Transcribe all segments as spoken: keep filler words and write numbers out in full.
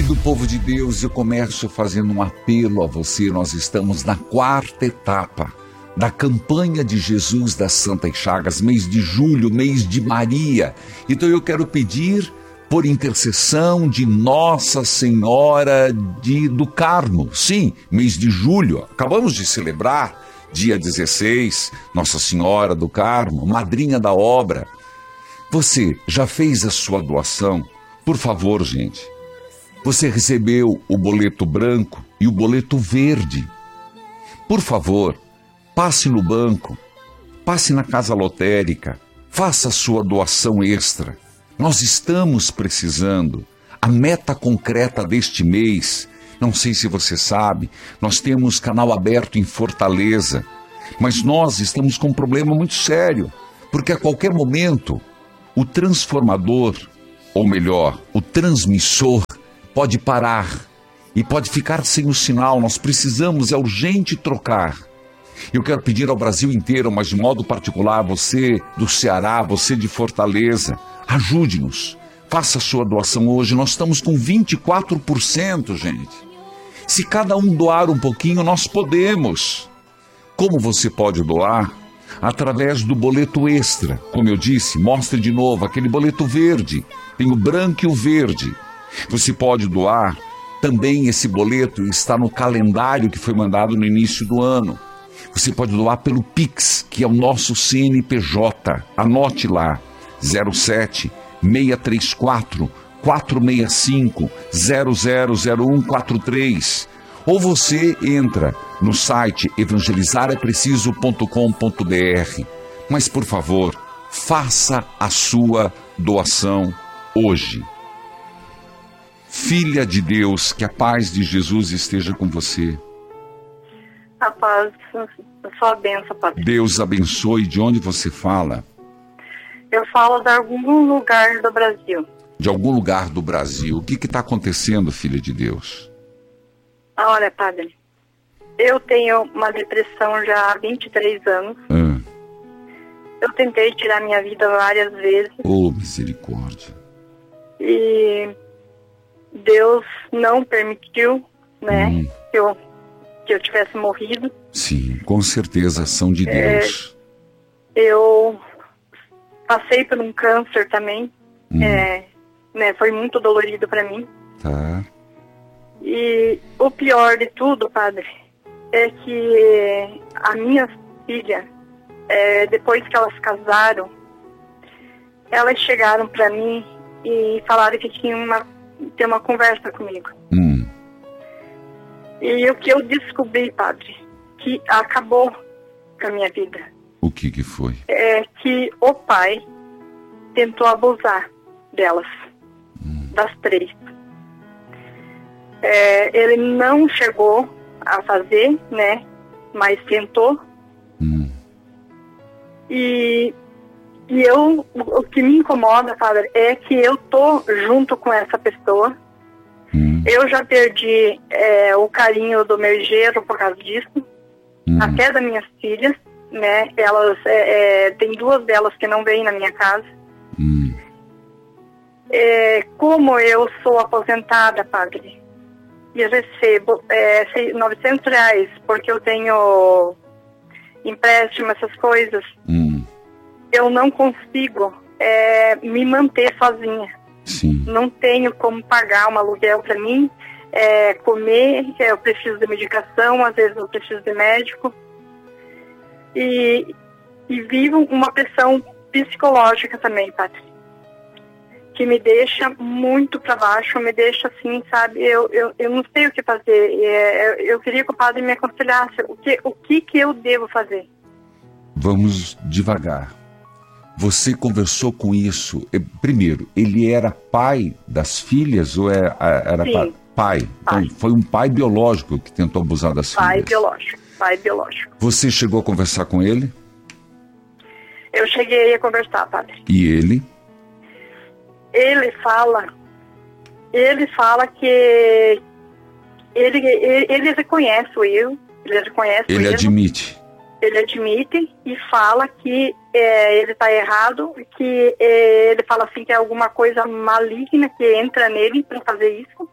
Querido povo de Deus, eu começo fazendo um apelo a você. Nós estamos na quarta etapa da campanha de Jesus das Santas Chagas, mês de julho, mês de Maria. Então eu quero pedir por intercessão de Nossa Senhora de, do Carmo. Sim, mês de julho, acabamos de celebrar, dia dezesseis, Nossa Senhora do Carmo, madrinha da obra. Você já fez a sua doação? Por favor, gente. Você recebeu o boleto branco e o boleto verde. Por favor, passe no banco, passe na casa lotérica, faça a sua doação extra. Nós estamos precisando. A meta concreta deste mês, não sei se você sabe, nós temos canal aberto em Fortaleza, mas nós estamos com um problema muito sério, porque a qualquer momento o transformador, ou melhor, o transmissor, pode parar e pode ficar sem o sinal. Nós precisamos, é urgente trocar. Eu quero pedir ao Brasil inteiro, mas de modo particular, você do Ceará, você de Fortaleza, ajude-nos, faça a sua doação hoje. Nós estamos com vinte e quatro por cento, gente. Se cada um doar um pouquinho, nós podemos. Como você pode doar? Através do boleto extra. Como eu disse, mostre de novo aquele boleto verde. Tem o branco e o verde. Você pode doar, também esse boleto está no calendário que foi mandado no início do ano. Você pode doar pelo Pix, que é o nosso C N P J. Anote lá, zero sete, seis três quatro, quatro seis cinco, zero zero zero um quatro três. Ou você entra no site evangelizar é preciso ponto com ponto br. Mas, por favor, faça a sua doação hoje. Filha de Deus, que a paz de Jesus esteja com você. A paz, a sua bênção, Padre. Deus abençoe. De onde você fala? Eu falo de algum lugar do Brasil. De algum lugar do Brasil. O que está acontecendo, filha de Deus? Olha, Padre, eu tenho uma depressão já há vinte e três anos. Ah. Eu tentei tirar minha vida várias vezes. Oh, misericórdia. E Deus não permitiu, né, hum. que, eu, que eu tivesse morrido. Sim, com certeza, ação de Deus. É, eu passei por um câncer também. Hum. É, né, foi muito dolorido para mim. Tá. E o pior de tudo, Padre, é que a minha filha, é, depois que elas casaram, elas chegaram para mim e falaram que tinham uma, ter uma conversa comigo. Hum. E o que eu descobri, Padre, que acabou com a minha vida. O que que foi? É que o pai tentou abusar delas, hum. das três. É, ele não chegou a fazer, né, mas tentou. Hum. E, e eu, o que me incomoda, Padre, é que eu tô junto com essa pessoa. Hum. Eu já perdi é, o carinho do meu genro por causa disso. Hum. Até das minhas filhas, né, elas, é, é, tem duas delas que não vêm na minha casa. Hum. É, como eu sou aposentada, Padre, e recebo é, novecentos reais, porque eu tenho empréstimo, essas coisas, hum. eu não consigo é, me manter sozinha. Sim. Não tenho como pagar um aluguel para mim, é, comer, eu preciso de medicação, às vezes eu preciso de médico. E, e vivo uma pressão psicológica também, Patrícia, que me deixa muito para baixo, me deixa assim, sabe, eu, eu, eu não sei o que fazer. É, eu queria que o padre me aconselhasse o que, o que que eu devo fazer. Vamos devagar. Você conversou com isso, primeiro, ele era pai das filhas ou era, era Sim, pai? Pai. Então, foi um pai biológico que tentou abusar das pai filhas? Biológico, pai biológico. Você chegou a conversar com ele? Eu cheguei a conversar, padre. E ele? Ele fala, ele fala que ele, ele, ele reconhece o erro, ele reconhece Ele o erro, admite. Ele admite e fala que é, ele está errado, que é, ele fala assim que é alguma coisa maligna que entra nele para fazer isso.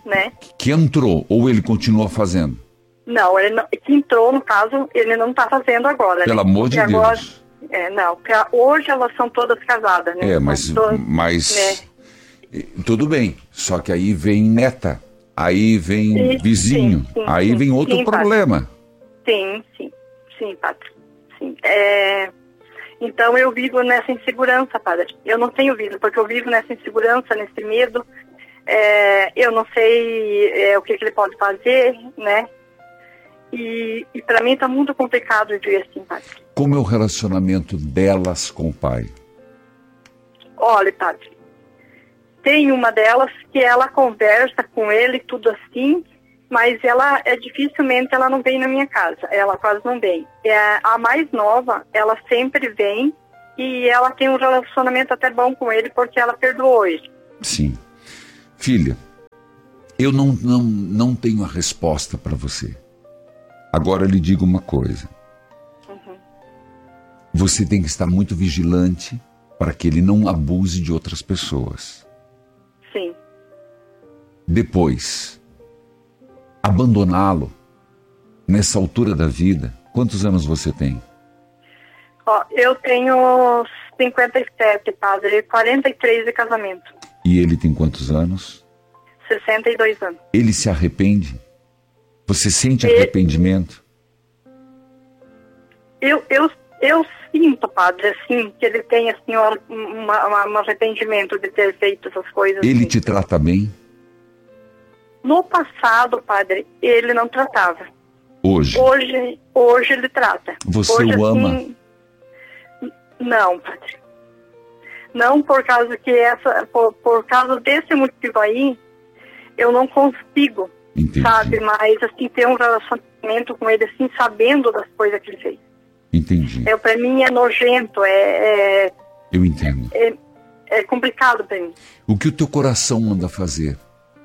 né? Que entrou, ou ele continua fazendo? Não, ele não, que entrou, no caso, ele não está fazendo agora. Pelo né? amor de Porque agora, Deus. É, não, porque hoje elas são todas casadas, né? É, mas, todas, mas né? tudo bem, só que aí vem neta, aí vem Sim, vizinho, sim, sim, aí sim, vem outro sim, problema. Sim, sim, sim, padre. Sim. É, então eu vivo nessa insegurança, padre. Eu não tenho vida, porque eu vivo nessa insegurança, nesse medo. É, eu não sei é, o que, que ele pode fazer, né? E, e para mim está muito complicado viver assim, padre. Como é o relacionamento delas com o pai? Olha, padre, tem uma delas que ela conversa com ele, tudo assim, mas ela é dificilmente ela não vem na minha casa, ela quase não vem. É, a mais nova, ela sempre vem e ela tem um relacionamento até bom com ele porque ela perdoou ele. Sim. Filha, eu não, não, não tenho a resposta para você. Agora lhe digo uma coisa. Uhum. Você tem que estar muito vigilante para que ele não abuse de outras pessoas. Sim. Depois, abandoná-lo nessa altura da vida. Quantos anos você tem? Ó, eu tenho cinquenta e sete, padre, quarenta e três de casamento. E ele tem quantos anos? sessenta e dois anos. Ele se arrepende? Você sente Ele... arrependimento? Eu, eu, eu sinto, padre, assim, que ele tem assim, um, uma, um arrependimento de ter feito essas coisas. Ele assim. te trata bem? No passado, padre, ele não tratava. Hoje? Hoje, hoje ele trata. Você hoje, o ama? Assim, não, padre. Não por causa que essa, por, por causa desse motivo aí, eu não consigo, Entendi. sabe? Mas assim, ter um relacionamento com ele, assim, sabendo das coisas que ele fez. Entendi. É, para mim é nojento, é, é, Eu entendo. é, é complicado para mim. O que o teu coração manda fazer?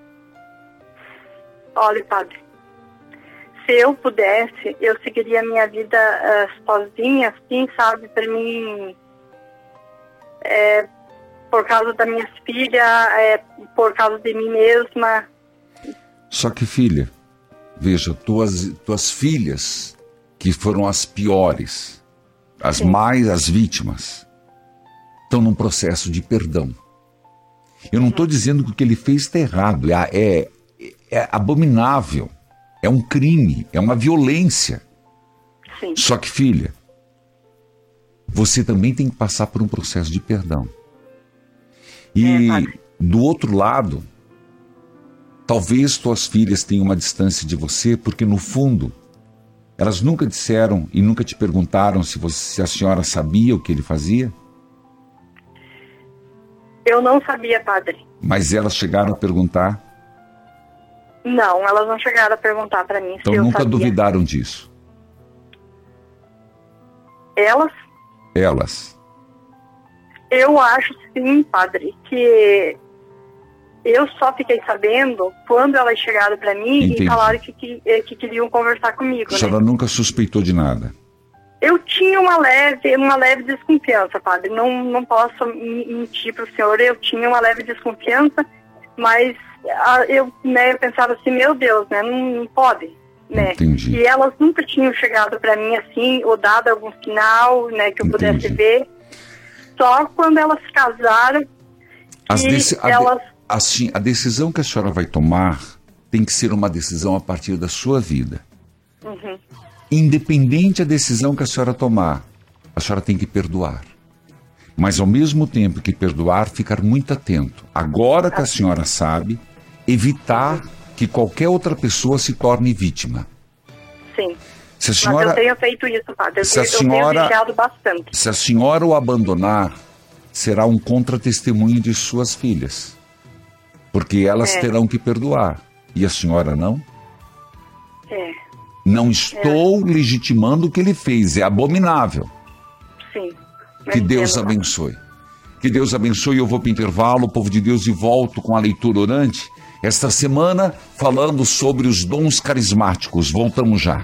Olha, padre, se eu pudesse, eu seguiria a minha vida uh, sozinha, assim, sabe, para mim, é, por causa das minhas filhas, é, por causa de mim mesma. Só que, filha, veja, tuas, tuas filhas, que foram as piores, as Sim. mais, as vítimas, estão num processo de perdão. Eu não estou dizendo que o que ele fez está errado, é, é, é abominável, é um crime, é uma violência. Sim. Só que, filha, você também tem que passar por um processo de perdão. E, é, do outro lado, talvez tuas filhas tenham uma distância de você, porque, no fundo, elas nunca disseram e nunca te perguntaram se, você, se a senhora sabia o que ele fazia? Eu não sabia, padre. Mas elas chegaram a perguntar? Não, elas não chegaram a perguntar para mim Então se eu nunca sabia. duvidaram disso? Elas? Elas. Eu acho sim, padre, que eu só fiquei sabendo quando elas chegaram para mim Entendi. e falaram que, que, que queriam conversar comigo. A senhora né? nunca suspeitou de nada? Eu tinha uma leve, uma leve desconfiança, padre. Não, não posso mentir para o senhor, eu tinha uma leve desconfiança, mas a, eu, né, eu pensava assim, meu Deus, né, não, não pode. Né? Entendi. E elas nunca tinham chegado para mim assim, ou dado algum sinal, né, que eu Entendi. pudesse ver. Só quando elas se casaram, As que deci- a, elas... de- assim, a decisão que a senhora vai tomar tem que ser uma decisão a partir da sua vida. Uhum. Independente da decisão que a senhora tomar, a senhora tem que perdoar. Mas ao mesmo tempo que perdoar, ficar muito atento. Agora que a senhora sabe, evitar que qualquer outra pessoa se torne vítima. Sim. Se a senhora, Mas eu tenho feito isso, padre. Eu, se a tenho, eu senhora- tenho vigiado bastante. se a senhora o abandonar, será um contra-testemunho de suas filhas. Porque elas É. terão que perdoar. E a senhora não? É, Não estou legitimando o que ele fez, é abominável. sim. Que Eu Deus entendo, abençoe. Que Deus abençoe. Eu vou para o intervalo, povo de Deus, e volto com a leitura orante. Esta semana, falando sobre os dons carismáticos. Voltamos já.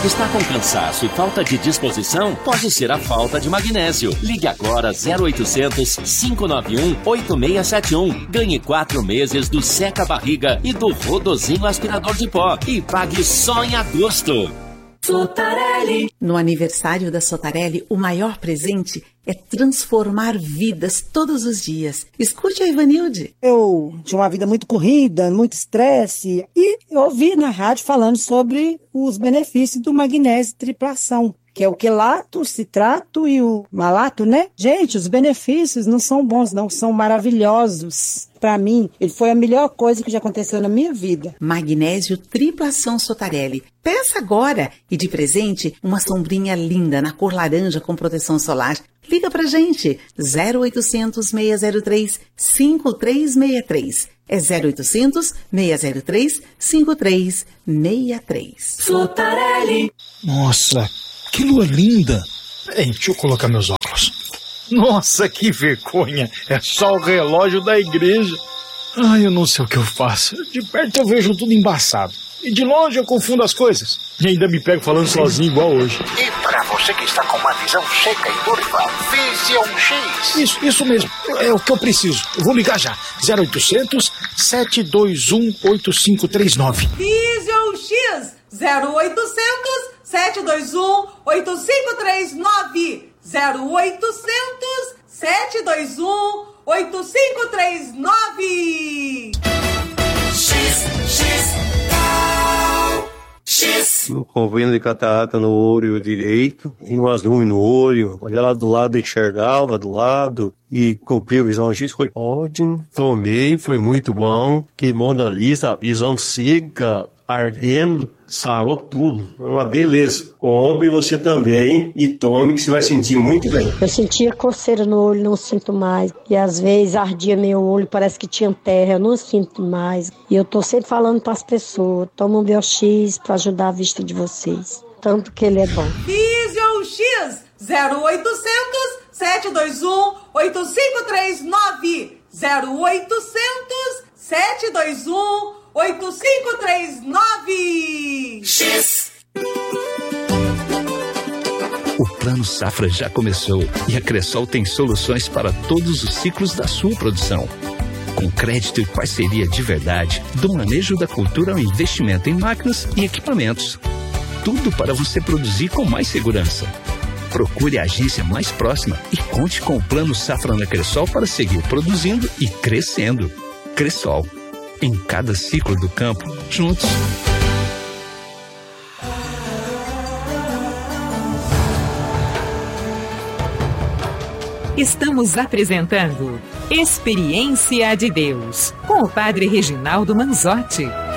Está com cansaço e falta de disposição? Pode ser a falta de magnésio. Ligue agora zero oitocentos, cinco nove um, oito seis sete um. Ganhe quatro meses do Seca Barriga e do Rodozinho aspirador de pó. E pague só em agosto. Sotarelli. No aniversário da Sotarelli, o maior presente é transformar vidas todos os dias. Escute a Ivanilde. Eu tinha uma vida muito corrida, muito estresse, e eu ouvi na rádio falando sobre os benefícios do magnésio triplação, que é o quelato, citrato e o malato, né? Gente, os benefícios não são bons, não, são maravilhosos. Para mim, ele foi a melhor coisa que já aconteceu na minha vida. Magnésio Triplação Sotarelli. Peça agora e de presente uma sombrinha linda na cor laranja com proteção solar. Liga pra gente, zero oitocentos, seis zero três, cinco três seis três. É zero oitocentos, seis zero três, cinco três seis três. Sotarelli. Nossa, que lua linda. Peraí, deixa eu colocar meus óculos. Nossa, que vergonha. É só o relógio da igreja. Ai, eu não sei o que eu faço. De perto eu vejo tudo embaçado. E de longe eu confundo as coisas. E ainda me pego falando sozinho igual hoje. E para você que está com uma visão seca e turva, Vision X. Isso, isso mesmo. É o que eu preciso. Eu vou ligar já. zero oitocentos, sete dois um, oito cinco três nove. Vision X. zero oitocentos, sete dois um, oito cinco três nove. zero oitocentos, sete dois um, oito cinco três nove. X, X, X. Problema de catarata no olho direito, um azul no olho, olha lá do lado, enxergava do lado e comprei a visão X, foi ótimo, tomei, foi muito bom, queimou na lista, visão seca, ardendo, sarou tudo, foi uma beleza. Compre você também e tome que você vai sentir muito bem. Eu sentia coceira no olho, não sinto mais. E às vezes ardia meu olho, parece que tinha terra, eu não sinto mais. E eu tô sempre falando para as pessoas, toma um Biox para ajudar a vista de vocês. Tanto que ele é bom. Vision X, zero oitocentos, sete dois um, oito cinco três nove. zero oitocentos, sete dois um, oito cinco três nove. X. O Plano Safra já começou e a Cressol tem soluções para todos os ciclos da sua produção. Com crédito e parceria de verdade, do manejo da cultura ao investimento em máquinas e equipamentos. Tudo para você produzir com mais segurança. Procure a agência mais próxima e conte com o Plano Safra na Cressol para seguir produzindo e crescendo. Cressol. Em cada ciclo do campo, juntos. Estamos apresentando Experiência de Deus, com o Padre Reginaldo Manzotti.